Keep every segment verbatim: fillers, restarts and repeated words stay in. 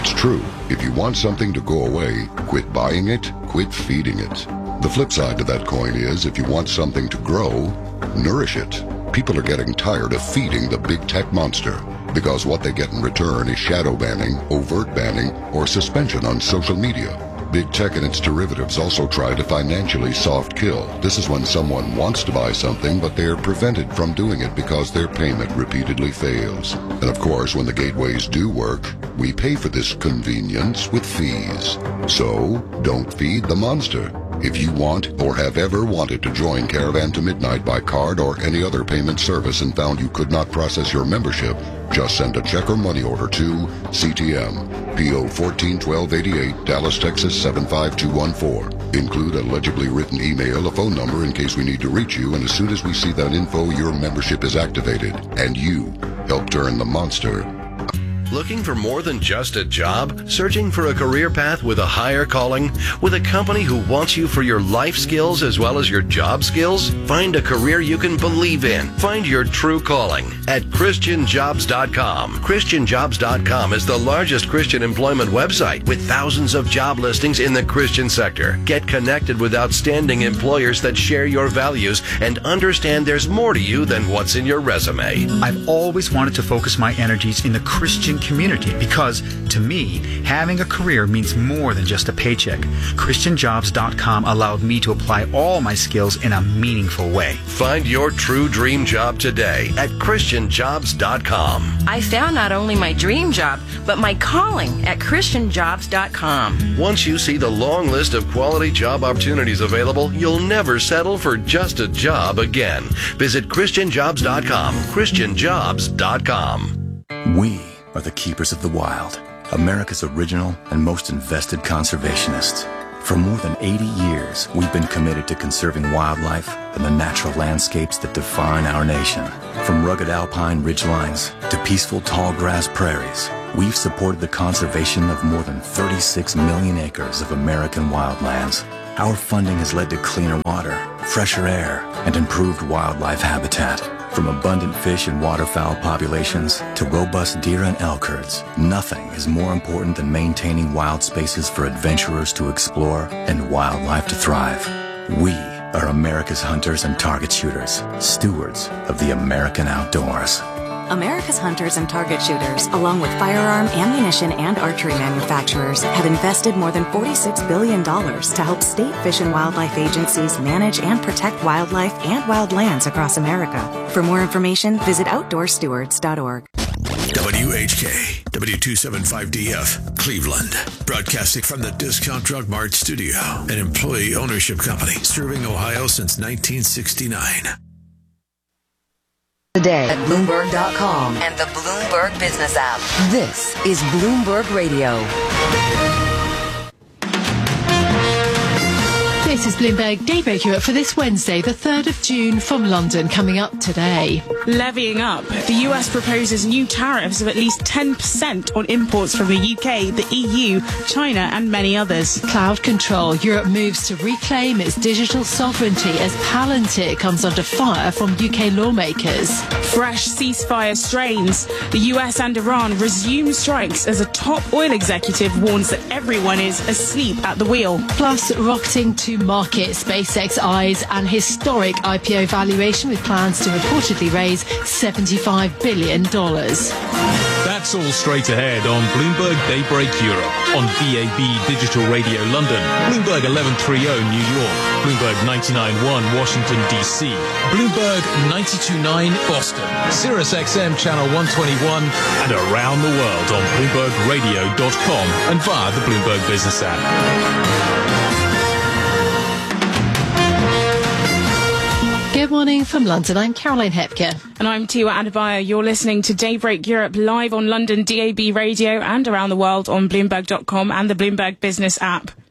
It's true. If you want something to go away, quit buying it, quit feeding it. The flip side to that coin is, if you want something to grow, nourish it. People are getting tired of feeding the big tech monster, because what they get in return is shadow banning, overt banning, or suspension on social media. Big tech and its derivatives also try to financially soft kill. This is when someone wants to buy something, but they are prevented from doing it because their payment repeatedly fails. And of course, when the gateways do work, we pay for this convenience with fees. So, don't feed the monster. If you want or have ever wanted to join Caravan to Midnight by card or any other payment service and found you could not process your membership, just send a check or money order to C T M, P O fourteen twelve eighty-eight, Dallas, Texas seven five two one four. Include a legibly written email, a phone number in case we need to reach you, and as soon as we see that info, your membership is activated, and you help turn the monster. Looking for more than just a job? Searching for a career path with a higher calling? With a company who wants you for your life skills as well as your job skills? Find a career you can believe in. Find your true calling at Christian Jobs dot com. Christian Jobs dot com is the largest Christian employment website with thousands of job listings in the Christian sector. Get connected with outstanding employers that share your values and understand there's more to you than what's in your resume. I've always wanted to focus my energies in the Christian community because, to me, having a career means more than just a paycheck. Christian Jobs dot com allowed me to apply all my skills in a meaningful way. Find your true dream job today at Christian Jobs dot com. I found not only my dream job, but my calling at Christian Jobs dot com. Once you see the long list of quality job opportunities available, you'll never settle for just a job again. Visit Christian Jobs dot com. Christian Jobs dot com. We are the keepers of the wild, America's original and most invested conservationists. For more than eighty years, we've been committed to conserving wildlife and the natural landscapes that define our nation. From rugged alpine ridgelines to peaceful tall grass prairies, we've supported the conservation of more than thirty-six million acres of American wildlands. Our funding has led to cleaner water, fresher air, and improved wildlife habitat. From abundant fish and waterfowl populations to robust deer and elk herds, nothing is more important than maintaining wild spaces for adventurers to explore and wildlife to thrive. We are America's hunters and target shooters, stewards of the American outdoors. America's hunters and target shooters, along with firearm, ammunition, and archery manufacturers, have invested more than forty-six billion dollars to help state fish and wildlife agencies manage and protect wildlife and wildlands across America. For more information, visit outdoor stewards dot org. W H K, W two seventy-five D F, Cleveland. Broadcasting from the Discount Drug Mart Studio, an employee ownership company serving Ohio since nineteen sixty-nine. Today at Bloomberg dot com and the Bloomberg Business app. This is Bloomberg Radio. This is Bloomberg Daybreak Europe for this Wednesday, the third of June, from London. Coming up today. Levying up. The U S proposes new tariffs of at least ten percent on imports from the U K, the E U, China and many others. Cloud control. Europe moves to reclaim its digital sovereignty as Palantir comes under fire from U K lawmakers. Fresh ceasefire strains. The U S and Iran resume strikes as a top oil executive warns that everyone is asleep at the wheel. Plus, rocketing to market, SpaceX eyes an historic I P O valuation with plans to reportedly raise seventy-five billion dollars. That's all straight ahead on Bloomberg Daybreak Europe, on D A B Digital Radio London, Bloomberg eleven thirty New York, Bloomberg ninety-nine point one Washington, D C, Bloomberg ninety-two point nine Boston, Sirius X M Channel one twenty-one, and around the world on Bloomberg Radio dot com and via the Bloomberg Business app. Good morning from London. I'm Caroline Hepker. And I'm Tiwa Adebayo. You're listening to Daybreak Europe live on London D A B Radio and around the world on Bloomberg dot com and the Bloomberg Business app.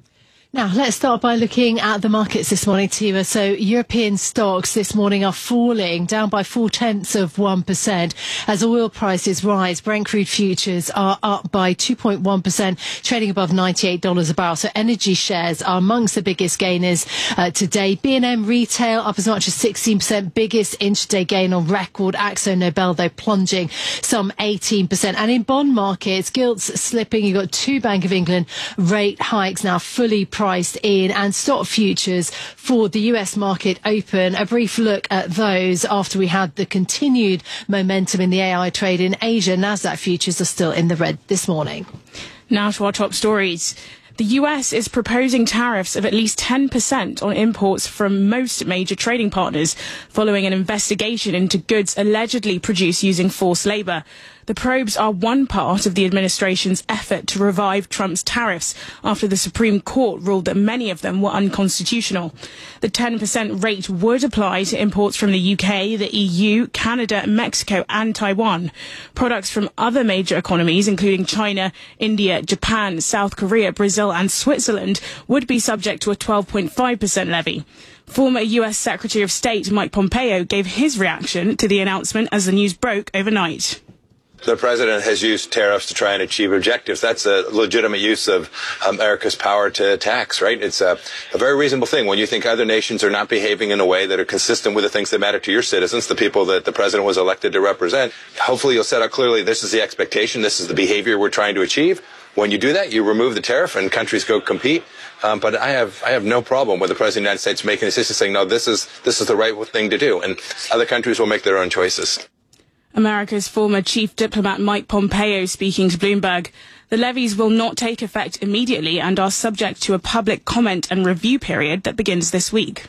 Now, let's start by looking at the markets this morning, Tiva. So European stocks this morning are falling, down by four tenths of one percent as oil prices rise. Brent crude futures are up by two point one percent, trading above ninety-eight dollars a barrel. So energy shares are amongst the biggest gainers uh, today. B and M Retail up as much as sixteen percent, biggest intraday gain on record. Akzo Nobel, though, plunging some eighteen percent. And in bond markets, gilts slipping. You've got two Bank of England rate hikes now fully priced in, and stock futures for the U S market open. A brief look at those after we had the continued momentum in the A I trade in Asia. Nasdaq futures are still in the red this morning. Now to our top stories. The U S is proposing tariffs of at least ten percent on imports from most major trading partners following an investigation into goods allegedly produced using forced labour. The probes are one part of the administration's effort to revive Trump's tariffs after the Supreme Court ruled that many of them were unconstitutional. The ten percent rate would apply to imports from the U K, the E U, Canada, Mexico and Taiwan. Products from other major economies, including China, India, Japan, South Korea, Brazil and Switzerland, would be subject to a twelve point five percent levy. Former U S Secretary of State Mike Pompeo gave his reaction to the announcement as the news broke overnight. The president has used tariffs to try and achieve objectives. That's a legitimate use of America's power to tax, right? It's a, a very reasonable thing when you think other nations are not behaving in a way that are consistent with the things that matter to your citizens, the people that the president was elected to represent. Hopefully you'll set out clearly this is the expectation, this is the behavior we're trying to achieve. When you do that, you remove the tariff and countries go compete. Um, but I have I have no problem with the president of the United States making a decision saying, no, this is this is the right thing to do. And other countries will make their own choices. America's former chief diplomat Mike Pompeo speaking to Bloomberg. The levies will not take effect immediately and are subject to a public comment and review period that begins this week.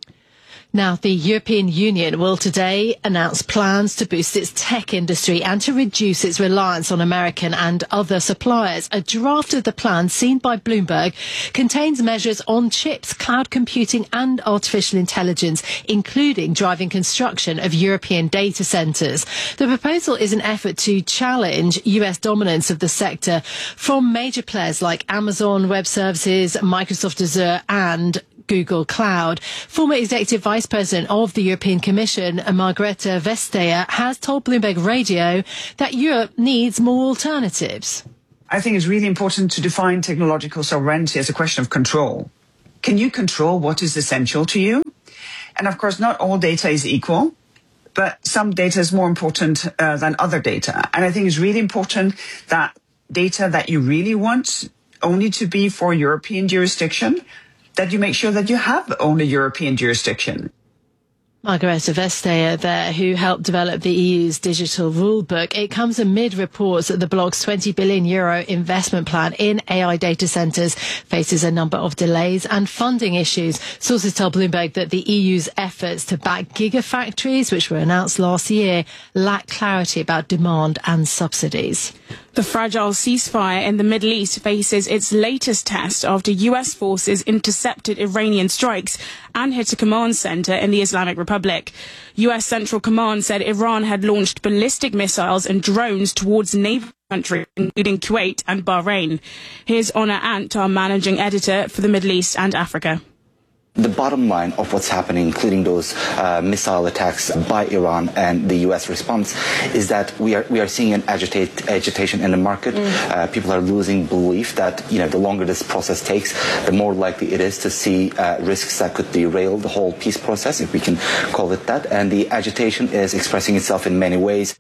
Now, the European Union will today announce plans to boost its tech industry and to reduce its reliance on American and other suppliers. A draft of the plan, seen by Bloomberg, contains measures on chips, cloud computing and artificial intelligence, including driving construction of European data centres. The proposal is an effort to challenge U S dominance of the sector from major players like Amazon Web Services, Microsoft Azure and Google Cloud. Former Executive Vice President of the European Commission, Margrethe Vestager, has told Bloomberg Radio that Europe needs more alternatives. I think it's really important to define technological sovereignty as a question of control. Can you control what is essential to you? And of course, not all data is equal, but some data is more important uh, than other data. And I think it's really important that data that you really want only to be for European jurisdiction, that you make sure that you have only European jurisdiction. Margrethe Vestager there, who helped develop the E U's digital rule book. It comes amid reports that the bloc's twenty billion euro investment plan in A I data centres faces a number of delays and funding issues. Sources tell Bloomberg that the E U's efforts to back gigafactories, which were announced last year, lack clarity about demand and subsidies. The fragile ceasefire in the Middle East faces its latest test after U S forces intercepted Iranian strikes and hit a command centre in the Islamic Republic. U S Central Command said Iran had launched ballistic missiles and drones towards neighbouring countries, including Kuwait and Bahrain. Here's Honor Ant, our managing editor for the Middle East and Africa. The bottom line of what's happening, including those uh, missile attacks by Iran and the U S response, is that we are we are seeing an agitate, agitation in the market. Mm. Uh, people are losing belief that, you know, the longer this process takes, the more likely it is to see uh, risks that could derail the whole peace process, if we can call it that. And the agitation is expressing itself in many ways.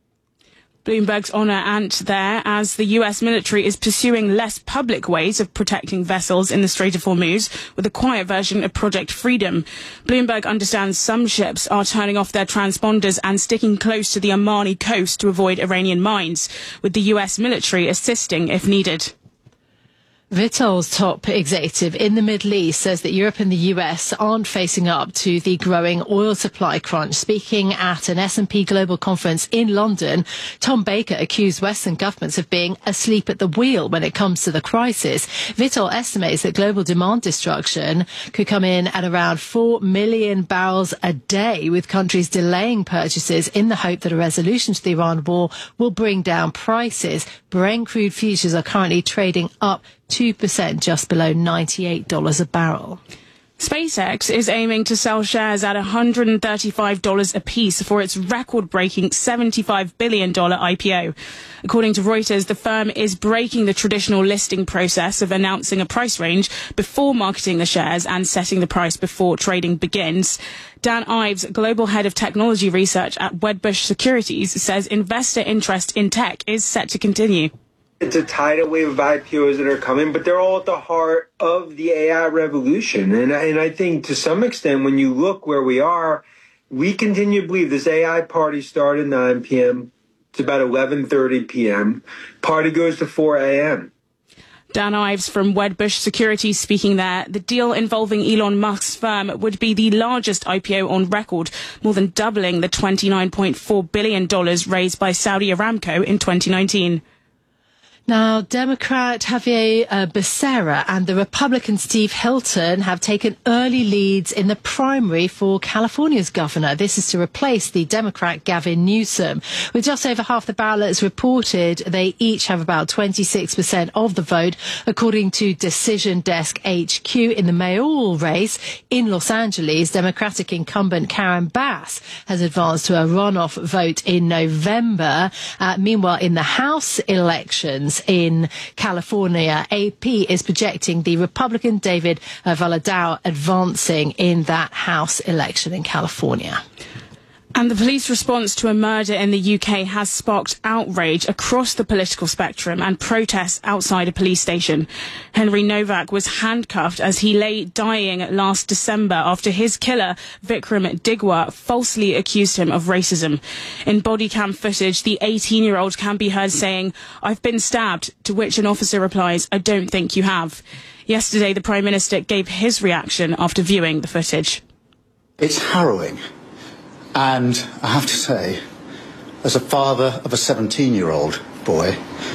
Bloomberg's Honor Ant there, as the U S military is pursuing less public ways of protecting vessels in the Strait of Hormuz with a quiet version of Project Freedom. Bloomberg understands some ships are turning off their transponders and sticking close to the Omani coast to avoid Iranian mines, with the U S military assisting if needed. Vitol's top executive in the Middle East says that Europe and the U S aren't facing up to the growing oil supply crunch. Speaking at an S and P Global conference in London, Tom Baker accused Western governments of being asleep at the wheel when it comes to the crisis. Vitol estimates that global demand destruction could come in at around four million barrels a day, with countries delaying purchases in the hope that a resolution to the Iran war will bring down prices. Brent crude futures are currently trading up two percent, just below ninety-eight dollars a barrel. SpaceX is aiming to sell shares at one hundred thirty-five dollars apiece for its record-breaking seventy-five billion dollars I P O. According to Reuters, the firm is breaking the traditional listing process of announcing a price range before marketing the shares and setting the price before trading begins. Dan Ives, global head of technology research at Wedbush Securities, says investor interest in tech is set to continue. It's a tidal wave of I P Os that are coming, but they're all at the heart of the A I revolution. And, and I think to some extent, when you look where we are, we continue to believe this A I party started at nine p.m. It's about eleven thirty p.m. Party goes to four a.m. Dan Ives from Wedbush Securities speaking there. The deal involving Elon Musk's firm would be the largest I P O on record, more than doubling the twenty-nine point four billion dollars raised by Saudi Aramco in twenty nineteen. Now, Democrat Javier uh, Becerra and the Republican Steve Hilton have taken early leads in the primary for California's governor. This is to replace the Democrat Gavin Newsom. With just over half the ballots reported, they each have about twenty-six percent of the vote, according to Decision Desk H Q. In the mayoral race in Los Angeles, Democratic incumbent Karen Bass has advanced to a runoff vote in November. Uh, meanwhile, in the House elections in California, A P is projecting the Republican David uh, Valadao advancing in that House election in California. And the police response to a murder in the U K has sparked outrage across the political spectrum and protests outside a police station. Henry Novak was handcuffed as he lay dying last December after his killer, Vikram Digwa, falsely accused him of racism. In body cam footage, the eighteen-year-old can be heard saying, "I've been stabbed," to which an officer replies, "I don't think you have." Yesterday, the Prime Minister gave his reaction after viewing the footage. It's harrowing. And I have to say, as a father of a seventeen-year-old boy,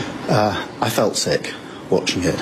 uh, I felt sick watching it.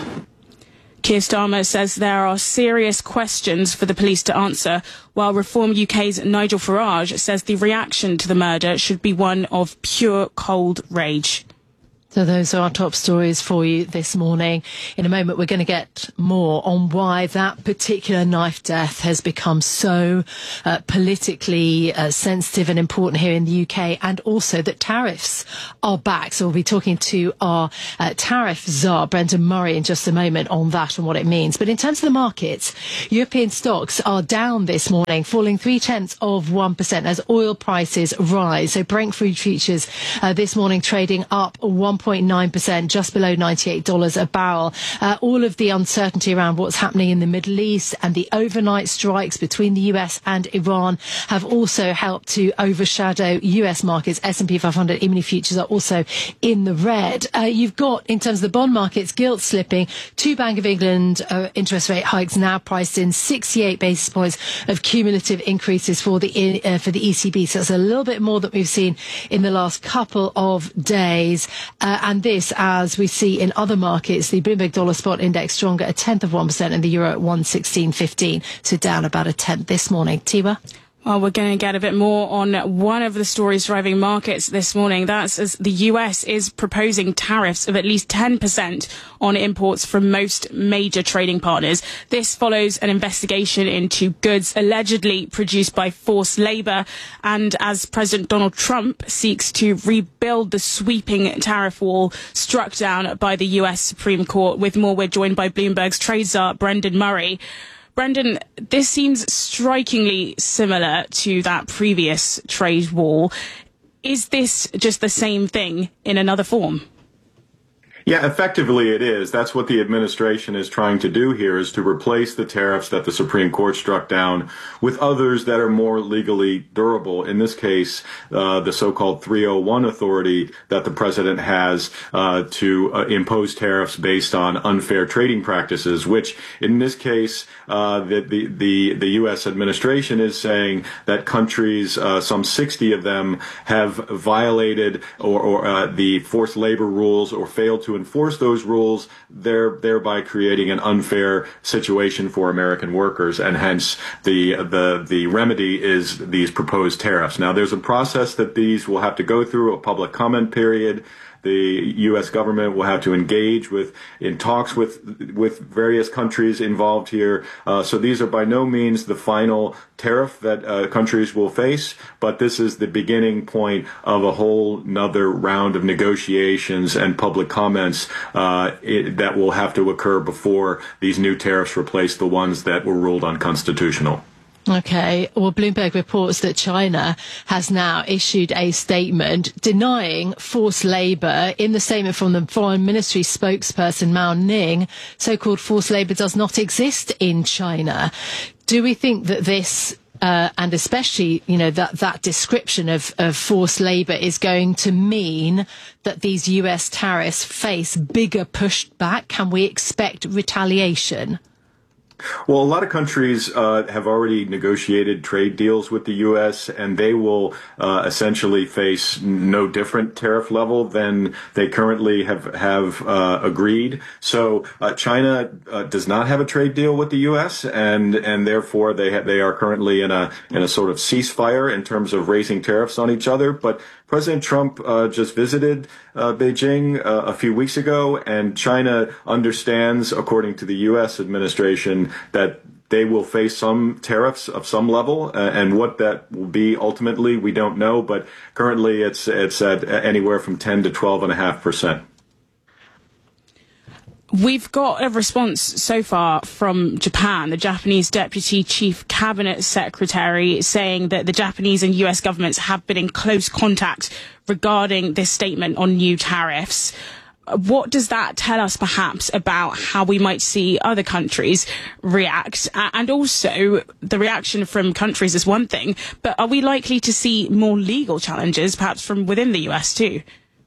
Keir Starmer says there are serious questions for the police to answer, while Reform U K's Nigel Farage says the reaction to the murder should be one of pure cold rage. So those are our top stories for you this morning. In a moment, we're going to get more on why that particular knife death has become so uh, politically uh, sensitive and important here in the U K, and also that tariffs are back. So we'll be talking to our uh, tariff czar, Brendan Murray, in just a moment on that and what it means. But in terms of the markets, European stocks are down this morning, falling three-tenths of one percent as oil prices rise. So Brent crude futures uh, this morning trading up one point nine percent, just below ninety-eight dollars a barrel. Uh, all of the uncertainty around what's happening in the Middle East and the overnight strikes between the U S and Iran have also helped to overshadow U S markets. S and P five hundred E-mini futures are also in the red. Uh, you've got, in terms of the bond markets, gilt slipping. Two Bank of England uh, interest rate hikes now priced in, sixty-eight basis points of cumulative increases for the uh, for the E C B. So it's a little bit more than we've seen in the last couple of days. Uh, and this, as we see in other markets, the Bloomberg Dollar Spot Index stronger, a tenth of one percent, and the Euro at one sixteen fifteen, so down about a tenth this morning. Tiwa? Well, we're going to get a bit more on one of the stories driving markets this morning. That's as the U S is proposing tariffs of at least ten percent on imports from most major trading partners. This follows an investigation into goods allegedly produced by forced labour, and as President Donald Trump seeks to rebuild the sweeping tariff wall struck down by the U S Supreme Court. With more, we're joined by Bloomberg's trade czar, Brendan Murray. Brendan, this seems strikingly similar to that previous trade wall. Is this just the same thing in another form? Yeah, effectively it is. That's what the administration is trying to do here, is to replace the tariffs that the Supreme Court struck down with others that are more legally durable. In this case, uh, the so-called three oh one authority that the president has uh, to uh, impose tariffs based on unfair trading practices, which in this case, uh, the, the, the, the U S administration is saying that countries, uh, some sixty of them, have violated or, or uh, the forced labor rules or failed to enforce those rules, there, thereby creating an unfair situation for American workers, and hence the the the remedy is these proposed tariffs. Now, there's a process that these will have to go through, a public comment period. The U S government will have to engage with in talks with with various countries involved here. Uh, so these are by no means the final tariff that uh, countries will face, but this is the beginning point of a whole nother round of negotiations and public comments uh, it, that will have to occur before these new tariffs replace the ones that were ruled unconstitutional. Okay. Well, Bloomberg reports that China has now issued a statement denying forced labour. In the statement from the Foreign Ministry spokesperson Mao Ning, so-called forced labour does not exist in China. Do we think that this, uh, and especially, you know, that, that description of, of forced labour is going to mean that these U S tariffs face bigger pushback? Can we expect retaliation? Well, a lot of countries uh, have already negotiated trade deals with the U S, and they will uh, essentially face no different tariff level than they currently have have uh, agreed. So uh, China uh, does not have a trade deal with the U S, and and therefore they ha- they are currently in a in a sort of ceasefire in terms of raising tariffs on each other. But President Trump uh, just visited uh, Beijing uh, a few weeks ago, and China understands, according to the U S administration, that they will face some tariffs of some level, uh, and what that will be ultimately, we don't know. But currently, it's it's at anywhere from ten to twelve and a half percent. We've got a response so far from Japan, the Japanese Deputy Chief Cabinet Secretary, saying that the Japanese and U S governments have been in close contact regarding this statement on new tariffs. What does that tell us, perhaps, about how we might see other countries react? And also, the reaction from countries is one thing, but are we likely to see more legal challenges, perhaps from within the U S too?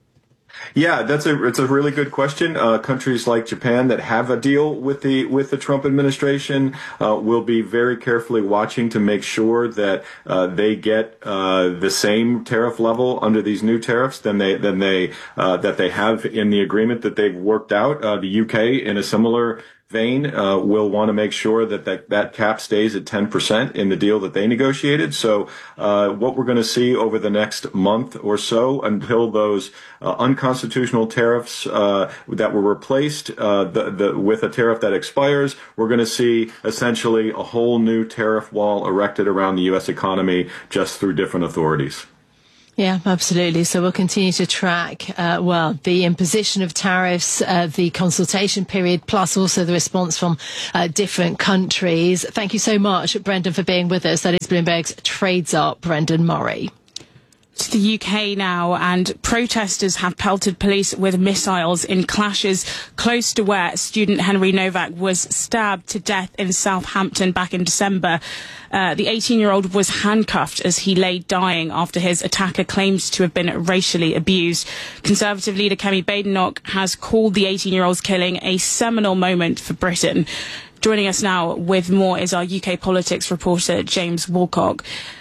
Yeah, that's a it's a really good question. Uh, countries like Japan that have a deal with the with the Trump administration uh, will be very carefully watching to make sure that uh, they get uh, the same tariff level under these new tariffs than they than they uh, that they have in the agreement that they've worked out. Uh, the U K, in a similar vein, uh, will want to make sure that, that that cap stays at ten percent in the deal that they negotiated. So uh, what we're going to see over the next month or so, until those uh, unconstitutional tariffs uh, that were replaced uh, the, the, with a tariff that expires, we're going to see essentially a whole new tariff wall erected around the U S economy just through different authorities. Yeah, absolutely. So we'll continue to track, uh, well, the imposition of tariffs, uh, the consultation period, plus also the response from uh, different countries. Thank you so much, Brendan, for being with us. That is Bloomberg's Trades Up, Brendan Murray. To the U K now, and protesters have pelted police with missiles in clashes close to where student Henry Novak was stabbed to death in Southampton back in December. Uh, the eighteen-year-old was handcuffed as he lay dying after his attacker claims to have been racially abused. Conservative leader Kemi Badenoch has called the eighteen-year-old's killing a seminal moment for Britain. Joining us now with more is our U K politics reporter, James Woolcock.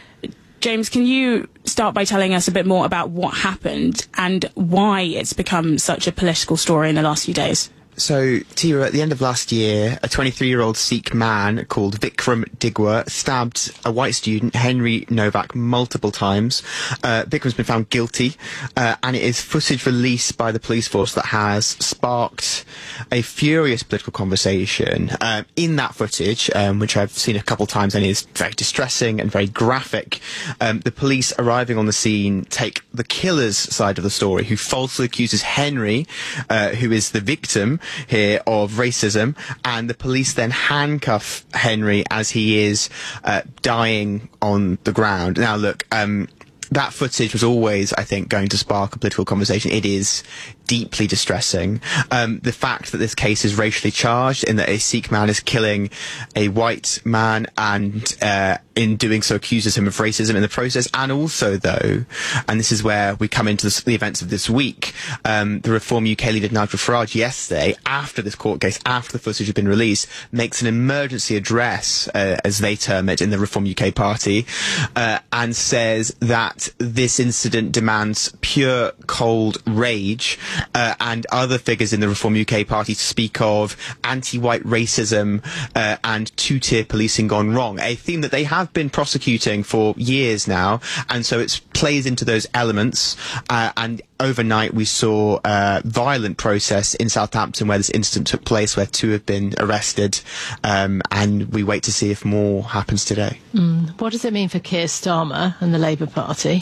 James, can you start by telling us a bit more about what happened and why it's become such a political story in the last few days? So, Tia, at the end of last year, a twenty-three-year-old Sikh man called Vikram Digwa stabbed a white student, Henry Novak, multiple times. Uh, Vikram's been found guilty, uh, and it is footage released by the police force that has sparked a furious political conversation. Uh, in that footage, um, which I've seen a couple times and is very distressing and very graphic, um, the police arriving on the scene take the killer's side of the story, who falsely accuses Henry, uh, who is the victim here, of racism, and the police then handcuff Henry as he is uh, dying on the ground. Now, look, um, that footage was always, I think, going to spark a political conversation. It is deeply distressing. Um, the fact that this case is racially charged, in that a Sikh man is killing a white man and uh, in doing so accuses him of racism in the process, and also, though, and this is where we come into this, the events of this week, um, the Reform U K leader Nigel Farage yesterday, after this court case, after the footage had been released, makes an emergency address, uh, as they term it in the Reform U K party, uh, and says that this incident demands pure, cold rage, uh, and other figures in the Reform U K party to speak of anti-white racism uh, and two-tier policing gone wrong, a theme that they have been prosecuting for years now, and so it plays into those elements. Uh, and overnight we saw a violent process in Southampton where this incident took place, where two have been arrested, um, and we wait to see if more happens today. Mm. What does it mean for Keir Starmer and the Labour Party?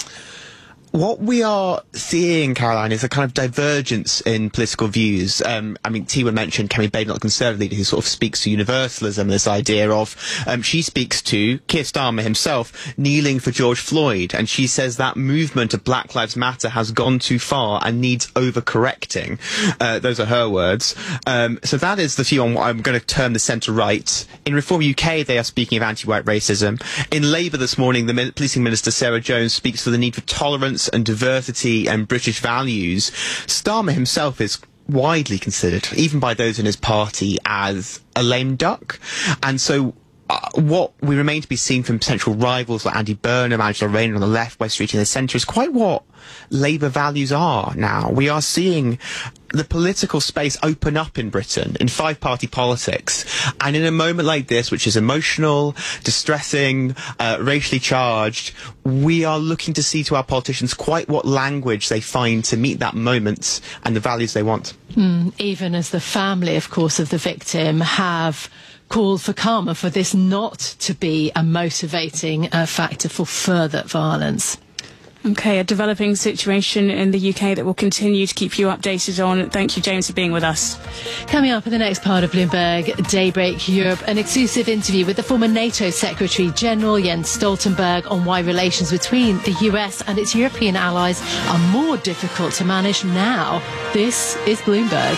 What we are seeing, Caroline, is a kind of divergence in political views. Um, I mean, Tiwa mentioned Kemi Badenoch, the Conservative leader, who sort of speaks to universalism, this idea of, um, she speaks to Keir Starmer himself kneeling for George Floyd, and she says that movement of Black Lives Matter has gone too far and needs overcorrecting. Uh, those are her words. Um, so that is the view on what I'm going to term the centre-right. In Reform U K, they are speaking of anti-white racism. In Labour this morning, the Policing Minister, Sarah Jones, speaks for the need for tolerance and diversity and British values. Starmer himself is widely considered, even by those in his party, as a lame duck. And so uh, what we remain to be seen from potential rivals like Andy Burnham, Angela Rayner on the left, Wes Streeting in the centre, is quite what Labour values are now. We are seeing the political space open up in Britain, in five-party politics, and in a moment like this, which is emotional, distressing, uh, racially charged, we are looking to see to our politicians quite what language they find to meet that moment and the values they want. Mm, even as the family, of course, of the victim have called for karma, for this not to be a motivating uh, factor for further violence. Okay, a developing situation in the U K that we'll continue to keep you updated on. Thank you, James, for being with us. Coming up in the next part of Bloomberg Daybreak Europe, an exclusive interview with the former NATO Secretary General Jens Stoltenberg on why relations between the U S and its European allies are more difficult to manage now. This is Bloomberg.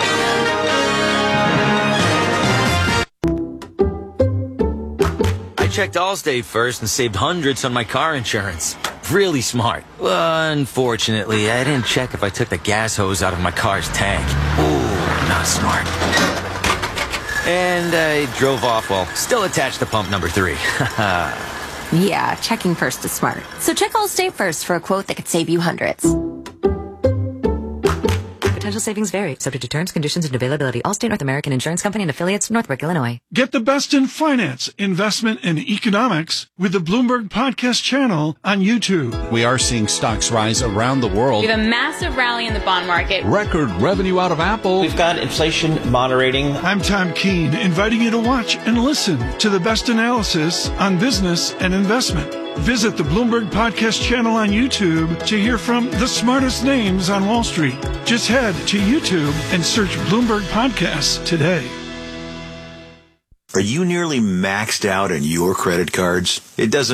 I checked Allstate first and saved hundreds on my car insurance. Really smart. Unfortunately, I didn't check if I took the gas hose out of my car's tank. Ooh, not smart. And I drove off while still attached to pump number three. Yeah, checking first is smart. So check Allstate first for a quote that could save you hundreds. Potential savings vary, subject to terms, conditions, and availability. Allstate North American Insurance Company and affiliates, Northbrook, Illinois. Get the best in finance, investment, and economics with the Bloomberg Podcast channel on YouTube. We are seeing stocks rise around the world. We have a massive rally in the bond market. Record revenue out of Apple. We've got inflation moderating. I'm Tom Keene, inviting you to watch and listen to the best analysis on business and investment. Visit the Bloomberg Podcast channel on YouTube to hear from the smartest names on Wall Street. Just head to YouTube and search Bloomberg Podcasts today. Are you nearly maxed out on your credit cards? It doesn't